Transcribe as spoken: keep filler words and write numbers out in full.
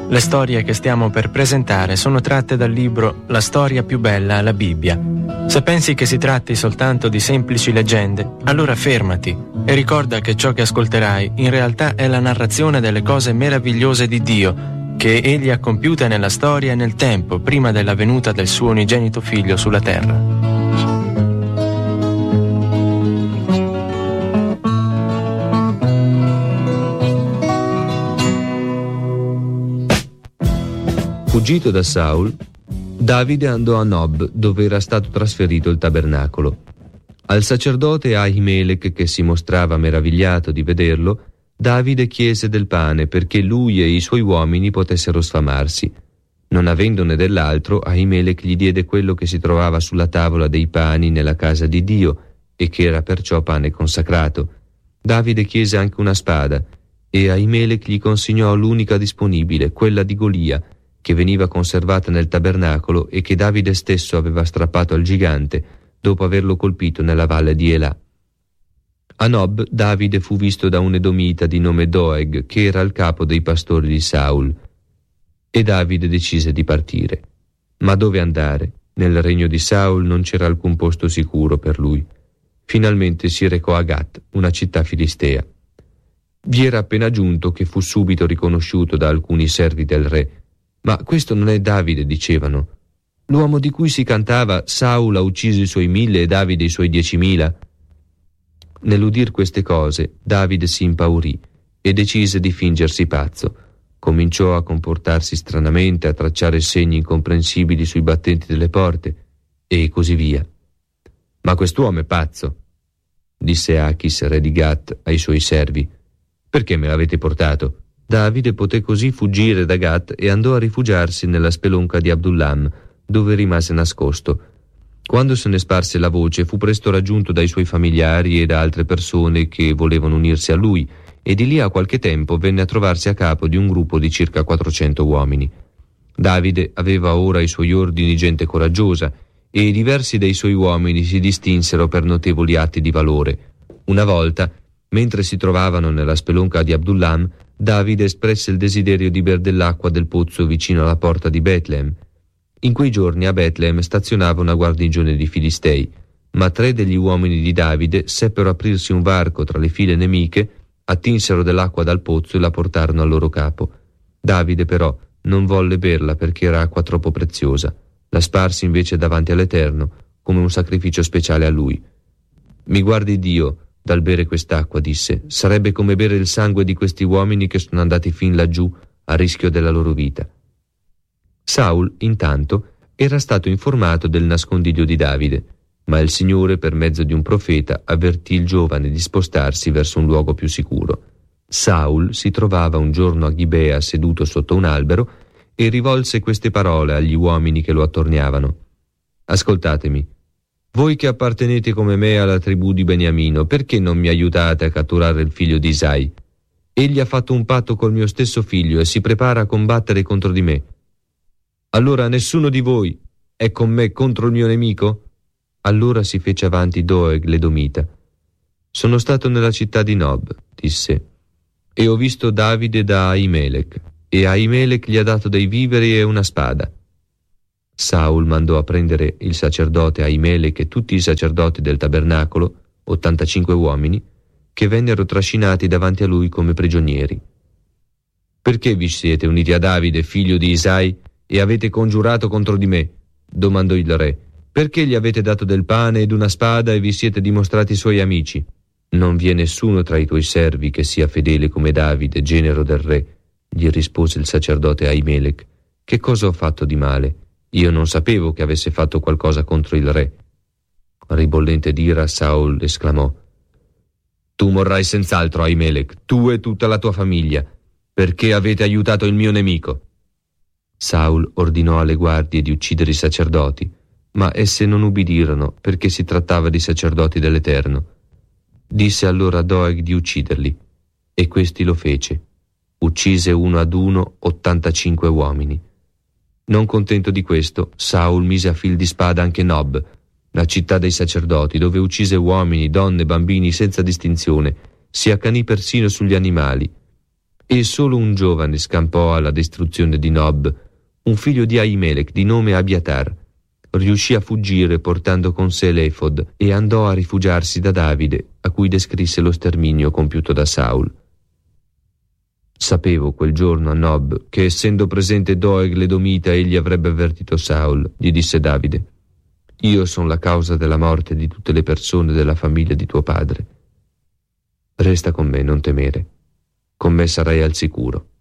Le storie che stiamo per presentare sono tratte dal libro La storia più bella, la Bibbia. Se pensi che si tratti soltanto di semplici leggende, allora fermati e ricorda che ciò che ascolterai in realtà è la narrazione delle cose meravigliose di Dio che Egli ha compiute nella storia e nel tempo prima della venuta del suo unigenito Figlio sulla terra. Fuggito da Saul, Davide andò a Nob, dove era stato trasferito il tabernacolo. Al sacerdote Ahimelech, che si mostrava meravigliato di vederlo, Davide chiese del pane perché lui e i suoi uomini potessero sfamarsi. Non avendone dell'altro, Ahimelech gli diede quello che si trovava sulla tavola dei pani nella casa di Dio e che era perciò pane consacrato. Davide chiese anche una spada e Ahimelech gli consegnò l'unica disponibile, quella di Golia, che veniva conservata nel tabernacolo e che Davide stesso aveva strappato al gigante dopo averlo colpito nella valle di Elà. A Nob Davide fu visto da un edomita di nome Doeg, che era il capo dei pastori di Saul, e Davide decise di partire. Ma dove andare? Nel regno di Saul non c'era alcun posto sicuro per lui. Finalmente si recò a Gat, una città filistea. Vi era appena giunto che fu subito riconosciuto da alcuni servi del re. Ma questo non è Davide, dicevano. L'uomo di cui si cantava Saul ha ucciso i suoi mille e Davide i suoi diecimila. Nell'udir queste cose, Davide si impaurì e decise di fingersi pazzo. Cominciò a comportarsi stranamente, a tracciare segni incomprensibili sui battenti delle porte e così via. Ma quest'uomo è pazzo, disse Achis, re di Gat, ai suoi servi. Perché me l'avete portato? Davide poté così fuggire da Gat e andò a rifugiarsi nella spelonca di Adullam, dove rimase nascosto. Quando se ne sparse la voce, fu presto raggiunto dai suoi familiari e da altre persone che volevano unirsi a lui, e di lì a qualche tempo venne a trovarsi a capo di un gruppo di circa quattrocento uomini. Davide aveva ora ai suoi ordini gente coraggiosa, e diversi dei suoi uomini si distinsero per notevoli atti di valore. Una volta, mentre si trovavano nella spelonca di Adullam, Davide espresse il desiderio di ber dell'acqua del pozzo vicino alla porta di Betlem. In quei giorni a Betlem stazionava una guarnigione di Filistei, ma tre degli uomini di Davide seppero aprirsi un varco tra le file nemiche, attinsero dell'acqua dal pozzo e la portarono al loro capo. Davide però non volle berla perché era acqua troppo preziosa. La sparse invece davanti all'Eterno come un sacrificio speciale a lui. Mi guardi Dio, dal bere quest'acqua, disse, sarebbe come bere il sangue di questi uomini che sono andati fin laggiù a rischio della loro vita. Saul, intanto, era stato informato del nascondiglio di Davide, ma il Signore, per mezzo di un profeta, avvertì il giovane di spostarsi verso un luogo più sicuro. Saul si trovava un giorno a Gibea seduto sotto un albero e rivolse queste parole agli uomini che lo attorniavano. Ascoltatemi. Voi che appartenete come me alla tribù di Beniamino, perché non mi aiutate a catturare il figlio di Isai? Egli ha fatto un patto col mio stesso figlio e si prepara a combattere contro di me. Allora nessuno di voi è con me contro il mio nemico? Allora si fece avanti Doeg l'Edomita. Sono stato nella città di Nob, disse, e ho visto Davide da Ahimelech, e Ahimelech gli ha dato dei viveri e una spada. Saul mandò a prendere il sacerdote Ahimelech e tutti i sacerdoti del tabernacolo, ottantacinque uomini, che vennero trascinati davanti a lui come prigionieri. Perché vi siete uniti a Davide, figlio di Isai, e avete congiurato contro di me? Domandò il re. Perché gli avete dato del pane ed una spada e vi siete dimostrati suoi amici? Non vi è nessuno tra i tuoi servi che sia fedele come Davide, genero del re, gli rispose il sacerdote Ahimelech. Che cosa ho fatto di male? Io non sapevo che avesse fatto qualcosa contro il re. Ribollente d'ira, Saul esclamò: Tu morrai senz'altro, Ahimelech, tu e tutta la tua famiglia, perché avete aiutato il mio nemico. Saul ordinò alle guardie di uccidere i sacerdoti, ma esse non ubbidirono perché si trattava di sacerdoti dell'Eterno. Disse allora a Doeg di ucciderli, e questi lo fece. Uccise uno ad uno ottantacinque uomini. Non contento di questo, Saul mise a fil di spada anche Nob, la città dei sacerdoti, dove uccise uomini, donne, bambini senza distinzione, si accanì persino sugli animali. e solo un giovane scampò alla distruzione di Nob, un figlio di Ahimelech di nome Abiatar. Riuscì a fuggire portando con sé l'efod e andò a rifugiarsi da Davide, a cui descrisse lo sterminio compiuto da Saul. Sapevo quel giorno a Nob che, essendo presente Doeg l'Edomita, egli avrebbe avvertito Saul. Gli disse Davide: io sono la causa della morte di tutte le persone della famiglia di tuo padre. Resta con me, non temere. Con me sarai al sicuro.